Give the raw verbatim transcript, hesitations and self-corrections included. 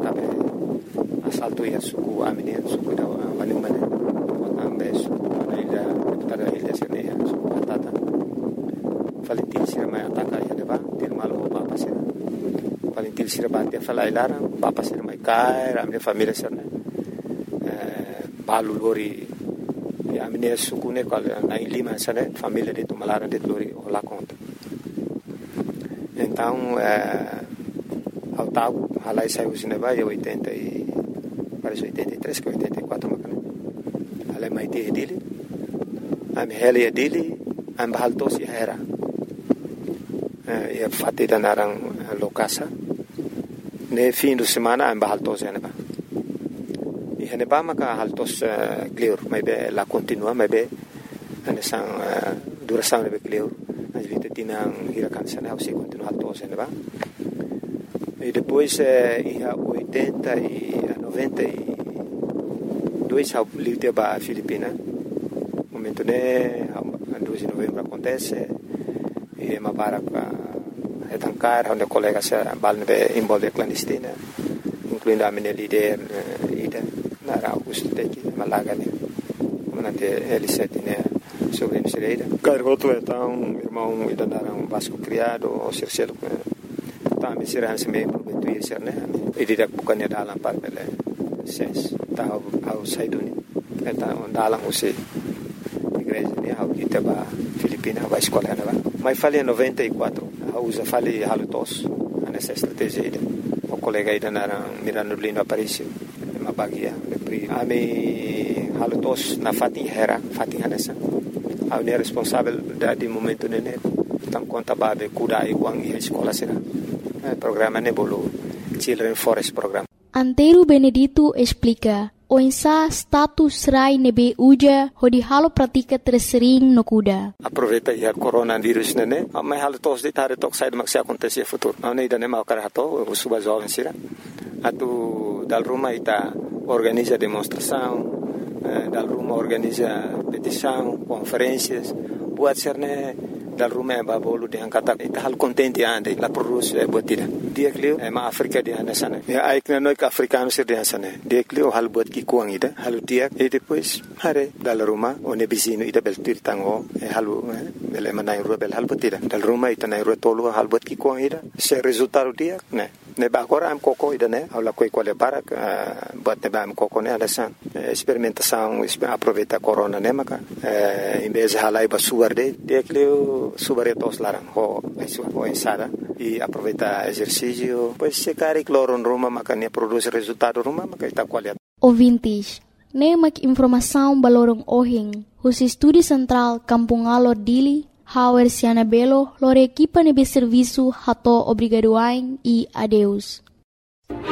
cabe asalto ia suku amini suku da mani mani ambe suku na ilha deputada ilha serneia suku patata Valentil sira mai ataka ia deba dir malo papa sira Valentil sira bate fala ilara papa sira mai kai amne família serna balu lori amne suku ne kal na lima sana família de tumalara de lori ola conta então ao tago halai saiu cinema e oitenta e parece oitenta e três que oitenta e quatro macana halai mai te dele am hele dele am bahalto si era e fatida narang lokasa ne fim de semana am bahalto si aneba e aneba maka haltos clear mai be la continua mai be anesang duração be clear as vita tinang hirakan sana ao se continua haltos aneba. E depois, eh, em oitenta e noventa e dois, eu livre para a Filipina. No momento, né, dois de novembro acontece. E uma barra é tancar, onde colegas balne envolve clandestina, incluindo a minha líder, Ida, Nara Augusto Teki, Malaga, né, comandante L sete, né, sobre a Ida. Cargoto é tão, irmão, Ida Nara, um vasco criado, o Circelo, também será esse meio proveito isso, né? E direto bukannya dalam par bele ses tahu au saiduni eta dalam usi igreja ne au kita ba Filipina ba escola na ba mas falei em noventa e quatro au usa falei halutos nessa estratégia ida o colega ida na Mirano Lino Aparicio uma bagia de pri ami halutos na Fatin Hera Fatin Hanessa au ne responsável da de momento ne tang conta babe kuda iguang e escola será programa Nebolo Children Forest Program. Antero Benedito explica o insa status rai nebe uja hodi halo pratika tersering no kuda. Aproveita ya coronavírus nene, mas halo tos de tare tok sai de acontecer futuro. Não nem dane mau karato, o suba jovem sira. Atu dal Roma ita organiza demonstração, dal Roma organiza petição, conferências, buat serne dal Roma ba bolu de angkata ita hal contente ande la produce e botida dia klio e ma Africa de anasane e ai que no que africano ser de anasane dia klio hal bot ki kuang ida hal dia e depois hare dal Roma o ne bisino ida bel tirtango e halu bel manai rubel hal botida dal Roma ita nai rotolo hal bot ki kuang ida se resultado dia ne ne ba agora am coco ida ne ala coi quale barak bot ne ba am coco ne adasan experimentação aproveita corona ne maka em vez de halai ba suarde dia klio subaretos larang ho ho ensada e aproveita exercício pois se cari cloro no Roma makanya produz resultado Roma maka ita qualidade. Ouvintes, nem mak informação balorong ohing os estúdio central Kampung Alor Dili Hauer Siana Belo lore equipa nebe serviço hato obrigadoain e adeus.